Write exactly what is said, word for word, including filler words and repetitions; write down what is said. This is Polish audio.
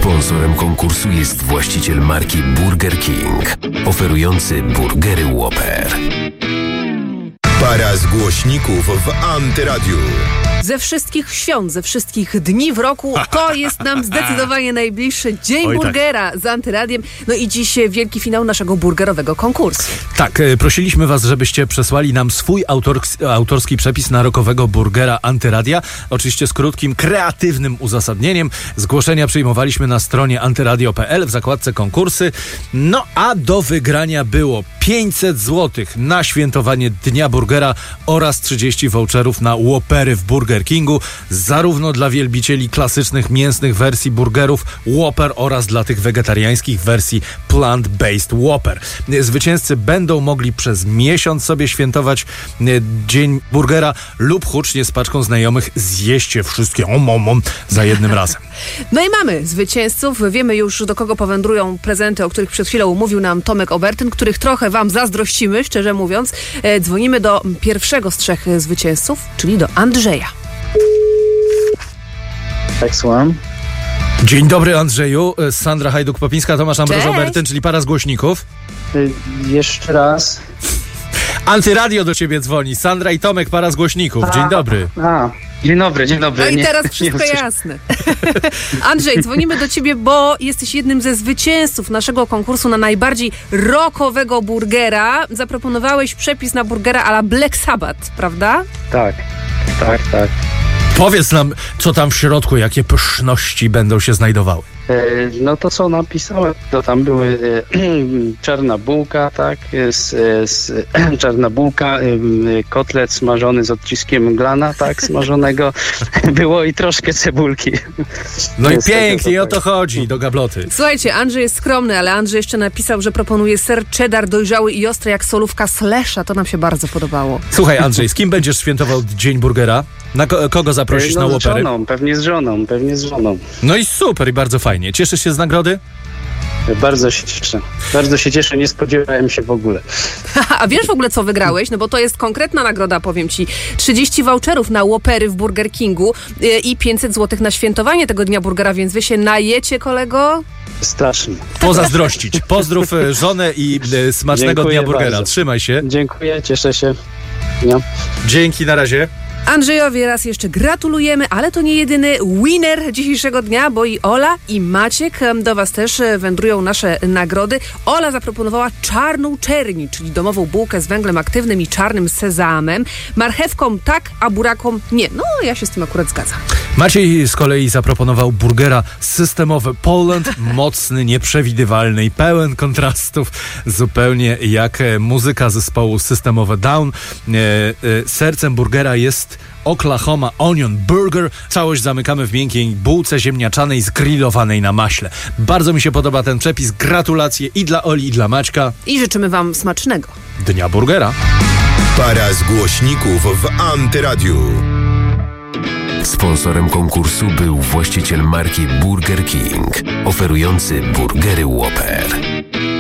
Sponsorem konkursu jest właściciel marki Burger King, oferujący burgery Whopper. Para z głośników w Antyradiu. Ze wszystkich świąt, ze wszystkich dni w roku, to jest nam zdecydowanie najbliższy Dzień Oj, Burgera tak. z Antyradiem. No i dziś wielki finał naszego burgerowego konkursu. Tak, prosiliśmy was, żebyście przesłali nam swój autor, autorski przepis na rokowego burgera Antyradia. Oczywiście z krótkim, kreatywnym uzasadnieniem. Zgłoszenia przyjmowaliśmy na stronie antyradio kropka p l w zakładce konkursy. No a do wygrania było pięćset złotych na świętowanie Dnia Burgera oraz trzydzieści voucherów na Whoppery w Burger Kingu, zarówno dla wielbicieli klasycznych mięsnych wersji burgerów Whopper oraz dla tych wegetariańskich wersji Plant-Based Whopper. Zwycięzcy będą mogli przez miesiąc sobie świętować Dzień Burgera lub hucznie z paczką znajomych zjeść je wszystkie om, om, om, za jednym razem. No i mamy zwycięzców. Wiemy już, do kogo powędrują prezenty, o których przed chwilą mówił nam Tomek Obertyn, których trochę wam zazdrościmy, szczerze mówiąc. E, dzwonimy do pierwszego z trzech zwycięzców, czyli do Andrzeja. Tak, słucham. Dzień dobry, Andrzeju. Sandra Hajduk-Popińska, Tomasz Ambroż Obertyn, czyli para z głośników. Y- jeszcze raz. Antyradio do ciebie dzwoni. Sandra i Tomek, para z głośników. Dzień dobry. A, dzień dobry, dzień dobry. No i nie, teraz wszystko nie jasne. Andrzej, dzwonimy do ciebie, bo jesteś jednym ze zwycięzców naszego konkursu na najbardziej rockowego burgera. Zaproponowałeś przepis na burgera a la Black Sabbath, prawda? Tak, tak, tak. Powiedz nam, co tam w środku, jakie pyszności będą się znajdowały. E, no to co napisałem, to tam były e, czarna bułka, tak, z, z, czarna bułka, e, kotlet smażony z odciskiem glana, tak, smażonego było i troszkę cebulki. No i Jest pięknie, i o tego, to chodzi, do gabloty. Słuchajcie, Andrzej jest skromny, ale Andrzej jeszcze napisał, że proponuje ser cheddar dojrzały i ostry jak solówka Slesha. To nam się bardzo podobało. Słuchaj, Andrzej, z kim będziesz świętował Dzień Burgera? Na ko- kogo zaprosisz no, na z Whoppery? żoną, pewnie z żoną, pewnie z żoną. No i super, i bardzo fajnie. Cieszysz się z nagrody? Bardzo się cieszę. Bardzo się cieszę, nie spodziewałem się w ogóle. A wiesz w ogóle, co wygrałeś? No bo to jest konkretna nagroda, powiem ci. trzydzieści voucherów na Whoppery w Burger Kingu yy, i pięćset złotych na świętowanie tego Dnia Burgera, więc wy się najecie, kolego? Strasznie. Pozazdrościć. Pozdrów e, żonę i e, smacznego Dziękuję Dnia Burgera. bardzo. Trzymaj się. Dziękuję, cieszę się. No. Dzięki, na razie. Andrzejowi raz jeszcze gratulujemy, ale to nie jedyny winner dzisiejszego dnia, bo i Ola i Maciek, do was też wędrują nasze nagrody. Ola zaproponowała czarną czerni, czyli domową bułkę z węglem aktywnym i czarnym sezamem. Marchewką tak, a buraką nie. No, ja się z tym akurat zgadzam. Maciej z kolei zaproponował burgera systemowy Poland, mocny, nieprzewidywalny i pełen kontrastów, zupełnie jak muzyka zespołu Systemowe Down. E, e, sercem burgera jest Oklahoma Onion Burger. Całość zamykamy w miękkiej bułce ziemniaczanej zgrillowanej na maśle. Bardzo mi się podoba ten przepis. Gratulacje i dla Oli, i dla Maćka. I życzymy wam smacznego Dnia Burgera. Para z głośników w Antyradiu. Sponsorem konkursu był właściciel marki Burger King, oferujący burgery Whopper.